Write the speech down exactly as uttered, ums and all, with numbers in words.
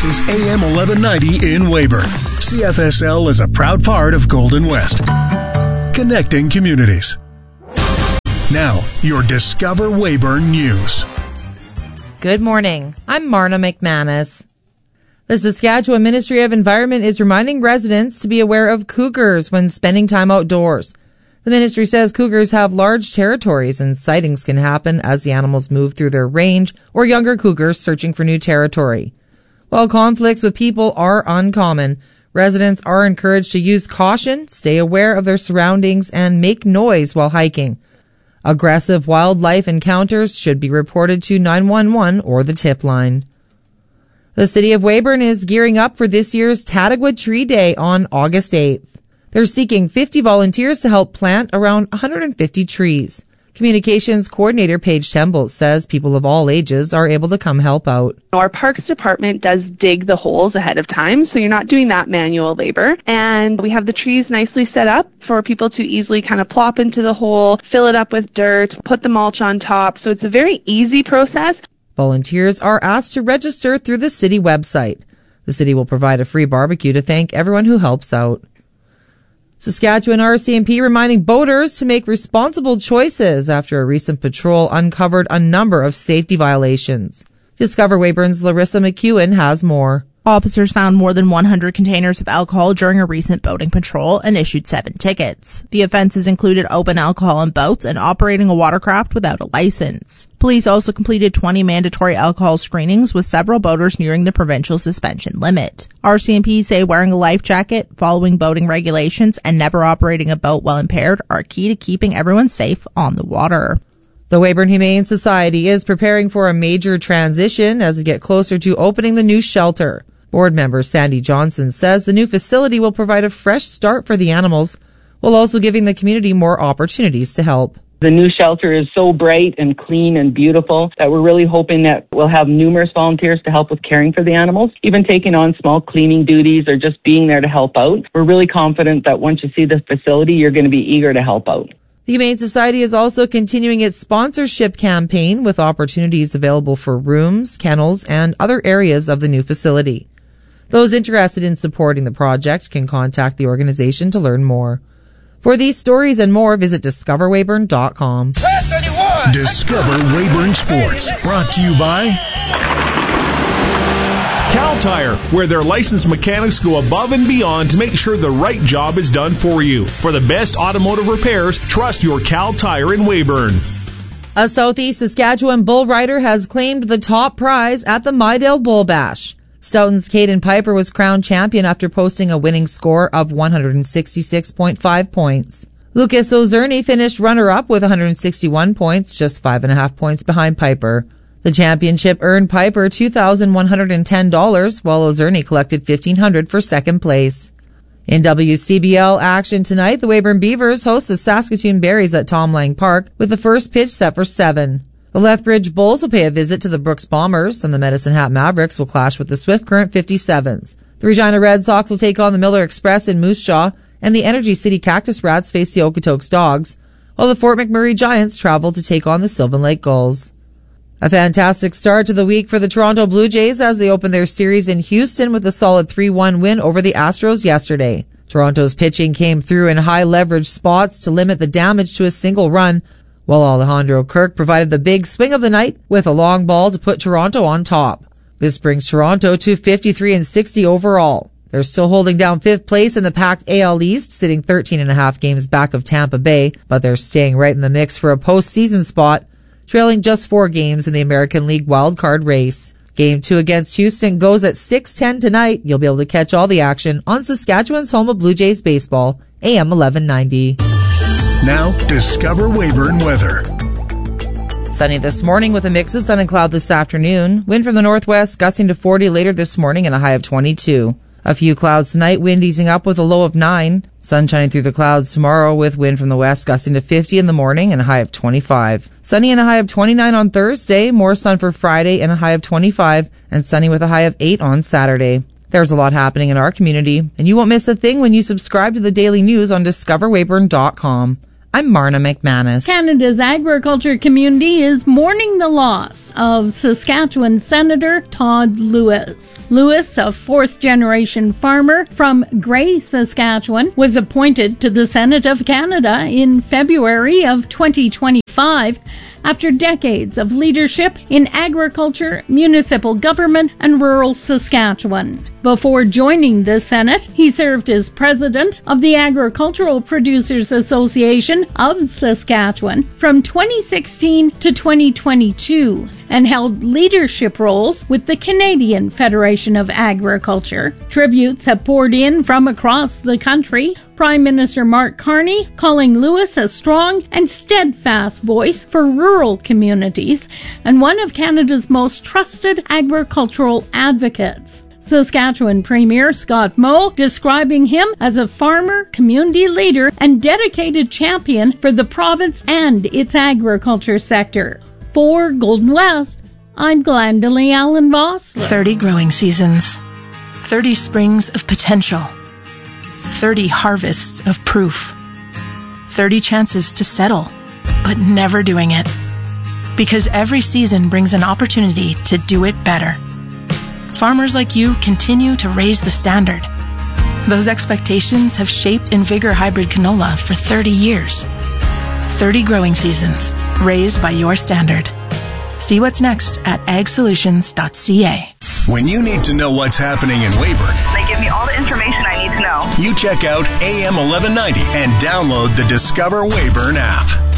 This is A M eleven ninety in Weyburn. C F S L is a proud part of Golden West. Connecting communities. Now, your Discover Weyburn News. Good morning. I'm Marna McManus. The Saskatchewan Ministry of Environment is reminding residents to be aware of cougars when spending time outdoors. The ministry says cougars have large territories and sightings can happen as the animals move through their range or younger cougars searching for new territory. While conflicts with people are uncommon, residents are encouraged to use caution, stay aware of their surroundings, and make noise while hiking. Aggressive wildlife encounters should be reported to nine one one or the tip line. The City of Weyburn is gearing up for this year's Tadagwa Tree Day on August eighth. They're seeking fifty volunteers to help plant around one hundred fifty trees. Communications Coordinator Paige Temple says people of all ages are able to come help out. Our Parks Department does dig the holes ahead of time, so you're not doing that manual labor. And we have the trees nicely set up for people to easily kind of plop into the hole, fill it up with dirt, put the mulch on top. So it's a very easy process. Volunteers are asked to register through the city website. The city will provide a free barbecue to thank everyone who helps out. Saskatchewan R C M P reminding boaters to make responsible choices after a recent patrol uncovered a number of safety violations. Discover Weyburn's Larissa McEwen has more. Officers found more than one hundred containers of alcohol during a recent boating patrol and issued seven tickets. The offenses included open alcohol on boats and operating a watercraft without a license. Police also completed twenty mandatory alcohol screenings with several boaters nearing the provincial suspension limit. R C M P say wearing a life jacket, following boating regulations, and never operating a boat while impaired are key to keeping everyone safe on the water. The Weyburn Humane Society is preparing for a major transition as it gets closer to opening the new shelter. Board member Sandy Johnson says the new facility will provide a fresh start for the animals, while also giving the community more opportunities to help. The new shelter is so bright and clean and beautiful that we're really hoping that we'll have numerous volunteers to help with caring for the animals, even taking on small cleaning duties or just being there to help out. We're really confident that once you see the facility, you're going to be eager to help out. The Humane Society is also continuing its sponsorship campaign with opportunities available for rooms, kennels, and other areas of the new facility. Those interested in supporting the project can contact the organization to learn more. For these stories and more, visit discover weyburn dot com. Discover Weyburn Sports, brought to you by Cal Tire, where their licensed mechanics go above and beyond to make sure the right job is done for you. For the best automotive repairs, trust your Cal Tire in Weyburn. A Southeast Saskatchewan bull rider has claimed the top prize at the Mydale Bull Bash. Stoughton's Caden Piper was crowned champion after posting a winning score of one hundred sixty-six point five points. Lucas Ozerny finished runner-up with one hundred sixty-one points, just five and a half points behind Piper. The championship earned Piper two thousand one hundred ten dollars, while Ozerny collected fifteen hundred dollars for second place. In W C B L action tonight, the Weyburn Beavers host the Saskatoon Berries at Tom Lang Park with the first pitch set for seven. The Lethbridge Bulls will pay a visit to the Brooks Bombers, and the Medicine Hat Mavericks will clash with the Swift Current fifty-sevens. The Regina Red Sox will take on the Miller Express in Moose Jaw, and the Energy City Cactus Rats face the Okotoks Dogs, while the Fort McMurray Giants travel to take on the Sylvan Lake Gulls. A fantastic start to the week for the Toronto Blue Jays as they opened their series in Houston with a solid three one win over the Astros yesterday. Toronto's pitching came through in high leverage spots to limit the damage to a single run, while Alejandro Kirk provided the big swing of the night with a long ball to put Toronto on top. This brings Toronto to fifty-three and sixty overall. They're still holding down fifth place in the packed A L East, sitting thirteen and a half games back of Tampa Bay, but they're staying right in the mix for a postseason spot, trailing just four games in the American League wildcard race. Game two against Houston goes at six ten tonight. You'll be able to catch all the action on Saskatchewan's home of Blue Jays baseball, A M eleven ninety. Now, Discover Weyburn weather. Sunny this morning with a mix of sun and cloud this afternoon. Wind from the northwest gusting to forty later this morning and a high of twenty-two. A few clouds tonight, wind easing up with a low of nine. Sun shining through the clouds tomorrow with wind from the west gusting to fifty in the morning and a high of twenty-five. Sunny and a high of twenty-nine on Thursday. More sun for Friday and a high of twenty-five. And sunny with a high of eight on Saturday. There's a lot happening in our community, and you won't miss a thing when you subscribe to the daily news on discover weyburn dot com. I'm Marna McManus. Canada's agriculture community is mourning the loss of Saskatchewan Senator Todd Lewis. Lewis, a fourth-generation farmer from Gray, Saskatchewan, was appointed to the Senate of Canada in February of twenty twenty-five after decades of leadership in agriculture, municipal government, and rural Saskatchewan. Before joining the Senate, he served as president of the Agricultural Producers Association of Saskatchewan from twenty sixteen to twenty twenty-two and held leadership roles with the Canadian Federation of Agriculture. Tributes have poured in from across the country. Prime Minister Mark Carney calling Lewis a strong and steadfast voice for rural communities and one of Canada's most trusted agricultural advocates. Saskatchewan Premier Scott Moe describing him as a farmer, community leader, and dedicated champion for the province and its agriculture sector. For Golden West, I'm Glendalee Allen Vossler. thirty growing seasons, thirty springs of potential, thirty harvests of proof, thirty chances to settle, but never doing it. Because every season brings an opportunity to do it better. Farmers like you continue to raise the standard. Those expectations have shaped InVigor Hybrid Canola for thirty years. thirty growing seasons, raised by your standard. See what's next at ag solutions dot c a. When you need to know what's happening in Weyburn, they give me all the information I need to know. You check out A M eleven ninety and download the Discover Weyburn app.